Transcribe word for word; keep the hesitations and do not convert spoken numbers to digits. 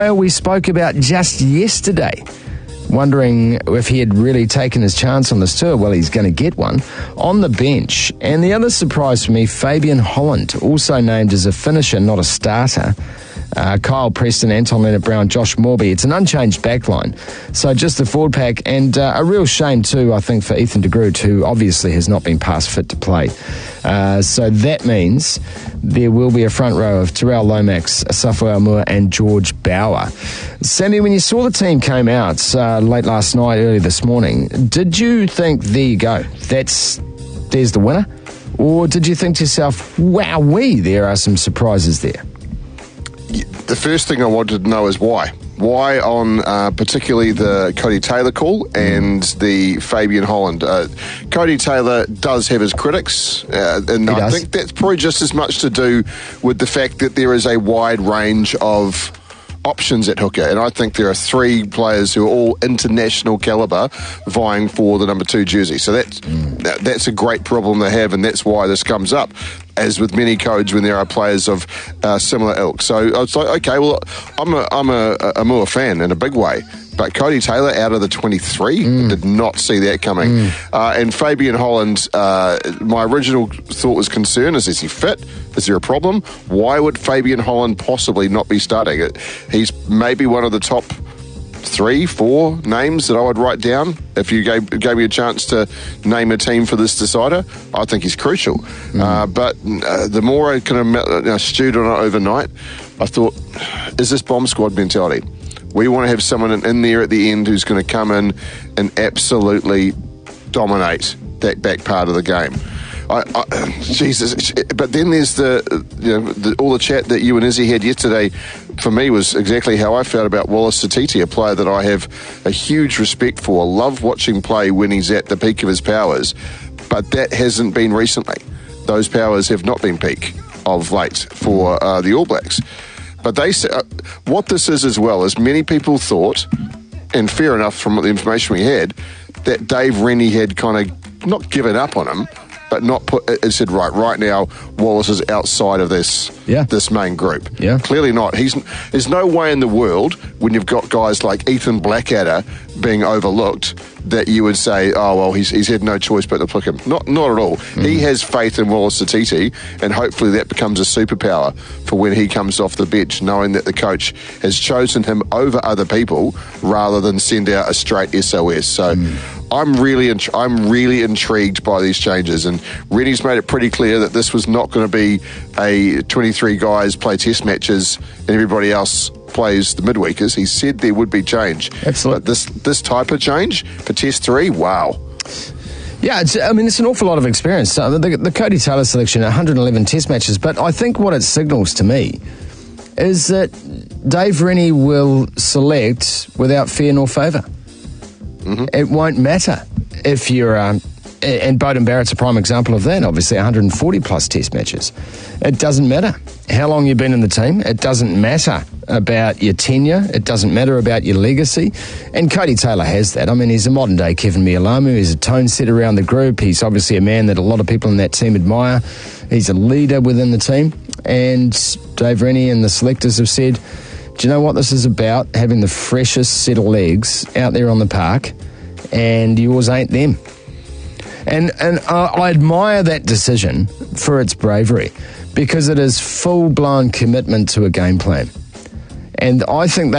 We spoke about just yesterday, wondering if he had really taken his chance on this tour. Well, he's going to get one on the bench. And the other surprise for me, Fabian Holland, also named as a finisher, not a starter. Uh, Kyle Preston, Anton Leonard-Brown, Josh Morby. It's an unchanged backline. So just the forward pack, and uh, a real shame too, I think, for Ethan de Groot, who obviously has not been past fit to play. Uh, so that means there will be a front row of Terrell Lomax, Asafo Aumua and George Bower. Sammy, when you saw the team came out uh, late last night, early this morning, did you think, there you go, that's there's the winner? Or did you think to yourself, wowee, there are some surprises there? The first thing I wanted to know is why. Why on uh, particularly the Cody Taylor call and the Fabian Holland. Uh, Cody Taylor does have his critics, uh, and He I does. think that's probably just as much to do with the fact that there is a wide range of options at hooker, and I think there are three players who are all international calibre vying for the number two jersey. So that's mm. that, that's a great problem to have, and that's why this comes up, as with many codes when there are players of uh, similar ilk. So I was like, okay, well, I'm a I'm a, a Moore fan in a big way, but Cody Taylor out of the twenty-three, mm. did not see that coming. Mm. Uh, and Fabian Holland, uh, my original thought was concern is, is he fit? Is there a problem? Why would Fabian Holland possibly not be starting it? He's maybe one of the top three, four names that I would write down if you gave, gave me a chance to name a team for this decider. I think he's crucial. Mm. Uh, but uh, the more I kind of you know, stewed on it overnight, I thought, is this bomb squad mentality? We want to have someone in, in there at the end who's going to come in and absolutely dominate that back part of the game. I, I, Jesus, but then there's the, you know, the, all the chat that you and Izzy had yesterday. For me, was exactly how I felt about Wallace Satiti, a player that I have a huge respect for. Love watching play when he's at the peak of his powers, but that hasn't been recently. Those powers have not been peak of late for uh, the All Blacks. But they uh, what this is as well is many people thought, and fair enough from the information we had, that Dave Rennie had kind of not given up on him, but not put it said right right now Wallace is outside of this yeah. this main group. Yeah. Clearly not. He's there's no way in the world when you've got guys like Ethan Blackadder being overlooked that you would say, oh well, he's he's had no choice but to pick him. Not not at all. Mm. He has faith in Wallace Satiti, and hopefully that becomes a superpower for when he comes off the bench, knowing that the coach has chosen him over other people rather than send out a straight S O S. So mm. I'm really int- I'm really intrigued by these changes, and Rennie's made it pretty clear that this was not going to be a twenty-three guys play test matches and everybody else plays the midweekers. He said there would be change. Absolutely. But this this type of change for test three, wow. Yeah, it's, I mean, it's an awful lot of experience. So the, the Cody Taylor selection, one hundred eleven test matches, but I think what it signals to me is that Dave Rennie will select without fear nor favour. Mm-hmm. It won't matter if you're, um, and Beauden Barrett's a prime example of that, obviously one hundred forty plus test matches. It doesn't matter how long you've been in the team. It doesn't matter about your tenure. It doesn't matter about your legacy. And Cody Taylor has that. I mean, he's a modern day Kevin Mialamu. He's a tone setter around the group. He's obviously a man that a lot of people in that team admire. He's a leader within the team. And Dave Rennie and the selectors have said, do you know what this is about? Having the freshest set of legs out there on the park, and yours ain't them. And and I, I admire that decision for its bravery, because it is full-blown commitment to a game plan. And I think they